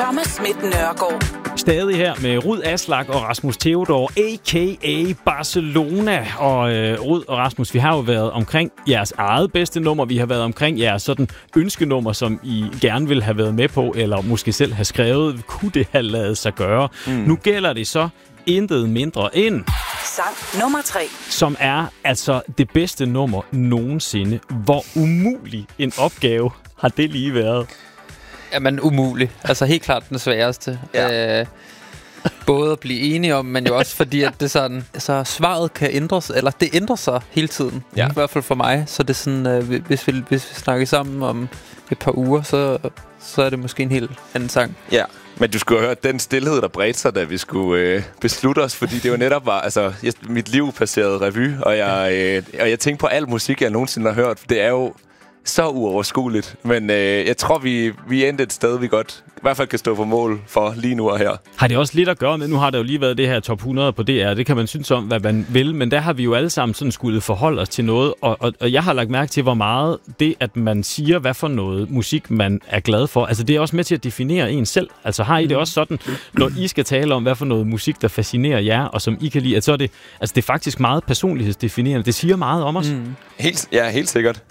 Thomas Schmidt Nørgaard. Stadig her med Rud Aslak og Rasmus Theodor, a.k.a. Barcelona. Og Rud og Rasmus, vi har jo været omkring jeres eget bedste nummer. Vi har været omkring jeres sådan ønskenummer, som I gerne ville have været med på, eller måske selv have skrevet. Kunne det have ladet sig gøre? Nu gælder det så intet mindre end... Sang nummer 3. Som er altså det bedste nummer nogensinde. Hvor umulig en opgave har det lige været? Jamen umulig. Altså helt klart den sværeste. Ja. Både at blive enige om, men jo også fordi, at det sådan, altså, svaret kan ændres, eller det ændrer sig hele tiden. Ja. I hvert fald for mig. Så det er sådan, hvis vi snakker sammen om et par uger, så er det måske en helt anden sang. Ja. Men du skulle høre den stillhed, der bredte sig, da vi skulle beslutte os, fordi det jo netop var, altså, mit liv passerede revy, og jeg tænkte på al musik, jeg nogensinde har hørt. Det er jo så uoverskueligt, men jeg tror, vi endte et sted, vi godt i hvert fald kan stå på mål for lige nu og her. Har det også lidt at gøre med, nu har der jo lige været det her top 100 på DR, det kan man synes om, hvad man vil, men der har vi jo alle sammen sådan skulle forholde os til noget, og jeg har lagt mærke til, hvor meget det, at man siger, hvad for noget musik man er glad for, altså det er også med til at definere en selv. Altså har I det også sådan, når I skal tale om, hvad for noget musik, der fascinerer jer, og som I kan lide, at så er det, altså det er faktisk meget personlighedsdefinerende. Det siger meget om os. Helt sikkert.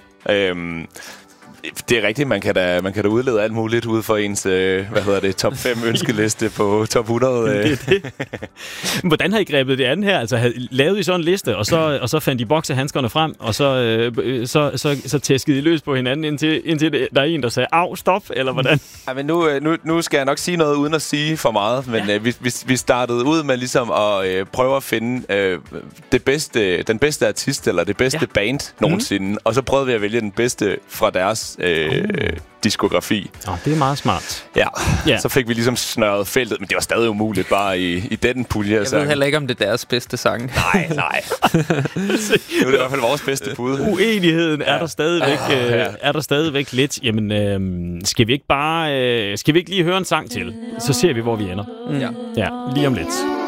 Det er rigtigt, man kan da udlede alt muligt ud for ens top 5 ønskeliste på top 100. Det. Hvordan har I grebet det andet her? Altså lavede I sådan en liste, og så fandt I boksehandskerne frem, og så tæskede I løs på hinanden indtil der er en, der sagde, au, stop, eller hvordan? Ja, men nu skal jeg nok sige noget uden at sige for meget, men vi startede ud med ligesom at prøve at finde den bedste artist, eller det bedste band nogensinde, og så prøvede vi at vælge den bedste fra deres diskografi. Det er meget smart. Ja, så fik vi ligesom snørret feltet, men det var stadig umuligt bare i den pulje. Jeg ved heller ikke, om det er deres bedste sang. Nej. Det er i hvert fald vores bedste bud. Uenigheden er der stadigvæk lidt. Jamen, skal vi ikke lige høre en sang til? Så ser vi, hvor vi ender. Ja, lige om lidt.